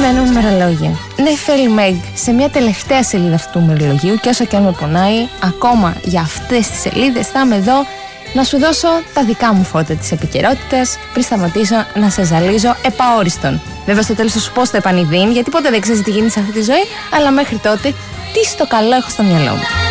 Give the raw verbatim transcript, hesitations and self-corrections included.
Αγαπημένο ημερολόγιο. Νεφέλ Μεγ, σε μια τελευταία σελίδα αυτού του ημερολογίου, και όσο και αν με πονάει, ακόμα για αυτές τις σελίδες θα είμαι εδώ να σου δώσω τα δικά μου φώτα της επικαιρότητας πριν σταματήσω να σε ζαλίζω επαόριστον. Βέβαια, στο τέλος θα σου πω στο επανειδήν, γιατί ποτέ δεν ξέρεις τι γίνει σε αυτή τη ζωή, αλλά μέχρι τότε, τι στο καλό έχω στο μυαλό μου.